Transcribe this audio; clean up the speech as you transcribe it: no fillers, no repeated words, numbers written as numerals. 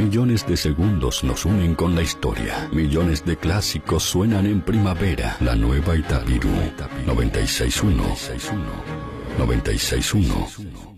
Millones de segundos nos unen con la historia. Millones de clásicos suenan en primavera. La nueva Itapirú. 96.1. 96.1.